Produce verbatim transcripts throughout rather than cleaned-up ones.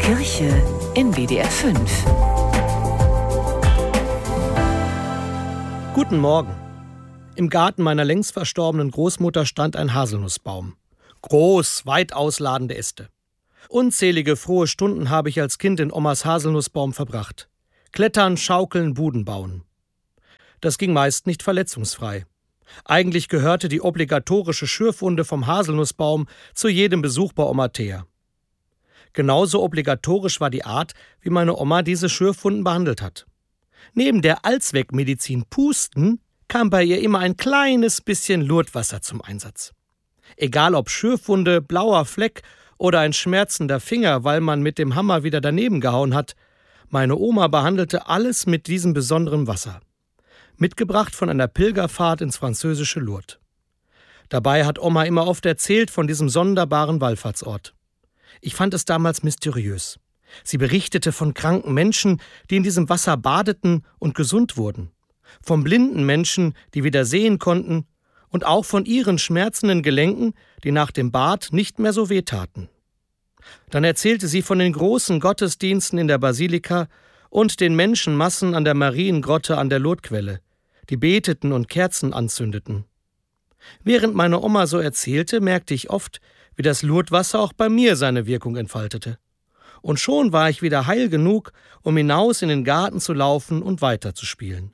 Kirche in W D R fünf. Guten Morgen. Im Garten meiner längst verstorbenen Großmutter stand ein Haselnussbaum. Groß, weit ausladende Äste. Unzählige frohe Stunden habe ich als Kind in Omas Haselnussbaum verbracht. Klettern, schaukeln, Buden bauen. Das ging meist nicht verletzungsfrei. Eigentlich gehörte die obligatorische Schürfwunde vom Haselnussbaum zu jedem Besuch bei Oma Thea. Genauso obligatorisch war die Art, wie meine Oma diese Schürfwunden behandelt hat. Neben der Allzweckmedizin Pusten kam bei ihr immer ein kleines bisschen Lurtwasser zum Einsatz. Egal ob Schürfwunde, blauer Fleck oder ein schmerzender Finger, weil man mit dem Hammer wieder daneben gehauen hat, meine Oma behandelte alles mit diesem besonderen Wasser. Mitgebracht von einer Pilgerfahrt ins französische Lourdes. Dabei hat Oma immer oft erzählt von diesem sonderbaren Wallfahrtsort. Ich fand es damals mysteriös. Sie berichtete von kranken Menschen, die in diesem Wasser badeten und gesund wurden. Von blinden Menschen, die wieder sehen konnten. Und auch von ihren schmerzenden Gelenken, die nach dem Bad nicht mehr so wehtaten. Dann erzählte sie von den großen Gottesdiensten in der Basilika und den Menschenmassen an der Mariengrotte an der Lourdesquelle, die beteten und Kerzen anzündeten. Während meine Oma so erzählte, merkte ich oft, wie das Lourdeswasser auch bei mir seine Wirkung entfaltete. Und schon war ich wieder heil genug, um hinaus in den Garten zu laufen und weiterzuspielen.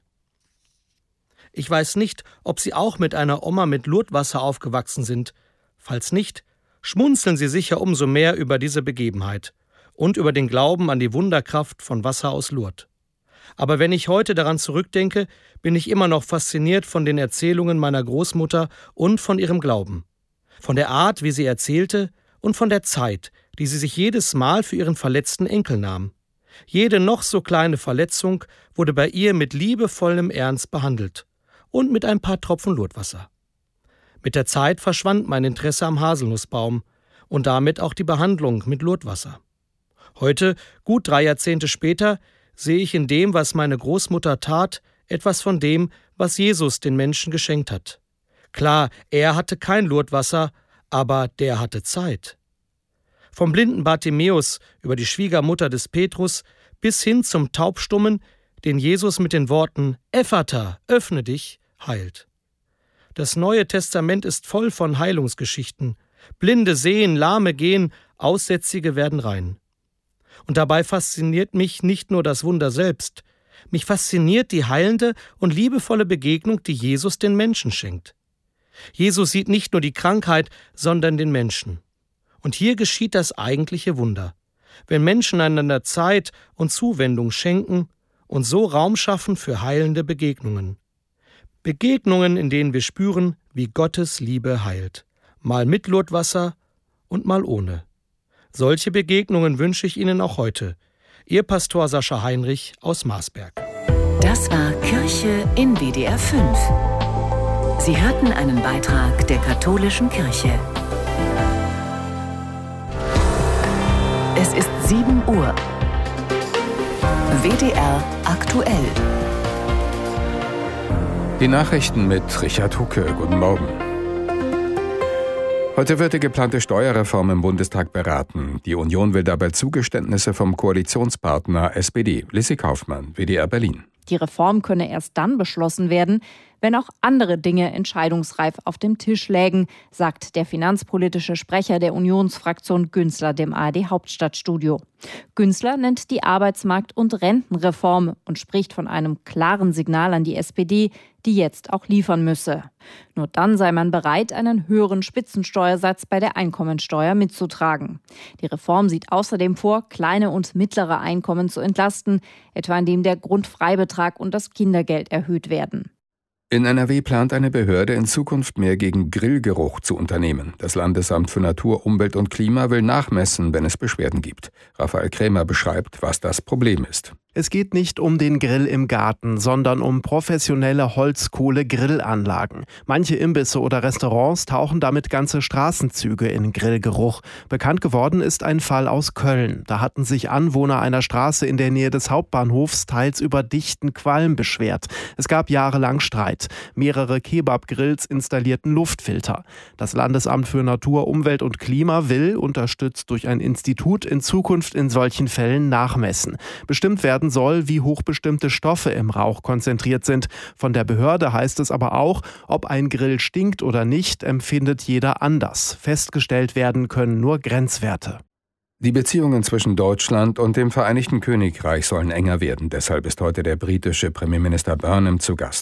Ich weiß nicht, ob Sie auch mit einer Oma mit Lourdeswasser aufgewachsen sind. Falls nicht, schmunzeln Sie sicher umso mehr über diese Begebenheit und über den Glauben an die Wunderkraft von Wasser aus Lourdes. Aber wenn ich heute daran zurückdenke, bin ich immer noch fasziniert von den Erzählungen meiner Großmutter und von ihrem Glauben. Von der Art, wie sie erzählte und von der Zeit, die sie sich jedes Mal für ihren verletzten Enkel nahm. Jede noch so kleine Verletzung wurde bei ihr mit liebevollem Ernst behandelt und mit ein paar Tropfen Lourdeswasser. Mit der Zeit verschwand mein Interesse am Haselnussbaum und damit auch die Behandlung mit Lourdeswasser. Heute, gut drei Jahrzehnte später, sehe ich in dem, was meine Großmutter tat, etwas von dem, was Jesus den Menschen geschenkt hat. Klar, er hatte kein Lourdeswasser, aber der hatte Zeit. Vom blinden Bartimäus über die Schwiegermutter des Petrus bis hin zum Taubstummen, den Jesus mit den Worten »Ephata, öffne dich« heilt. Das Neue Testament ist voll von Heilungsgeschichten. Blinde sehen, Lahme gehen, Aussätzige werden rein. Und dabei fasziniert mich nicht nur das Wunder selbst, mich fasziniert die heilende und liebevolle Begegnung, die Jesus den Menschen schenkt. Jesus sieht nicht nur die Krankheit, sondern den Menschen. Und hier geschieht das eigentliche Wunder, wenn Menschen einander Zeit und Zuwendung schenken und so Raum schaffen für heilende Begegnungen. Begegnungen, in denen wir spüren, wie Gottes Liebe heilt. Mal mit Lourdeswasser und mal ohne. Solche Begegnungen wünsche ich Ihnen auch heute. Ihr Pastor Sascha Heinrich aus Marsberg. Das war Kirche in W D R fünf. Sie hörten einen Beitrag der Katholischen Kirche. Es ist sieben Uhr. W D R aktuell. Die Nachrichten mit Richard Hucke. Guten Morgen. Heute wird die geplante Steuerreform im Bundestag beraten. Die Union will dabei Zugeständnisse vom Koalitionspartner S P D. Lissi Kaufmann, W D R Berlin. Die Reform könne erst dann beschlossen werden, wenn auch andere Dinge entscheidungsreif auf dem Tisch lägen, sagt der finanzpolitische Sprecher der Unionsfraktion Günzler dem A R D-Hauptstadtstudio. Günzler nennt die Arbeitsmarkt- und Rentenreform und spricht von einem klaren Signal an die S P D, die jetzt auch liefern müsse. Nur dann sei man bereit, einen höheren Spitzensteuersatz bei der Einkommensteuer mitzutragen. Die Reform sieht außerdem vor, kleine und mittlere Einkommen zu entlasten, etwa indem der Grundfreibetrag und das Kindergeld erhöht werden. In N R W plant eine Behörde in Zukunft mehr gegen Grillgeruch zu unternehmen. Das Landesamt für Natur, Umwelt und Klima will nachmessen, wenn es Beschwerden gibt. Raphael Krämer beschreibt, was das Problem ist. Es geht nicht um den Grill im Garten, sondern um professionelle Holzkohle-Grillanlagen. Manche Imbisse oder Restaurants tauchen damit ganze Straßenzüge in Grillgeruch. Bekannt geworden ist ein Fall aus Köln. Da hatten sich Anwohner einer Straße in der Nähe des Hauptbahnhofs teils über dichten Qualm beschwert. Es gab jahrelang Streit. Mehrere Kebab-Grills installierten Luftfilter. Das Landesamt für Natur, Umwelt und Klima will, unterstützt durch ein Institut, in Zukunft in solchen Fällen nachmessen. Bestimmt werden soll, wie hoch bestimmte Stoffe im Rauch konzentriert sind. Von der Behörde heißt es aber auch, ob ein Grill stinkt oder nicht, empfindet jeder anders. Festgestellt werden können nur Grenzwerte. Die Beziehungen zwischen Deutschland und dem Vereinigten Königreich sollen enger werden. Deshalb ist heute der britische Premierminister Burnham zu Gast.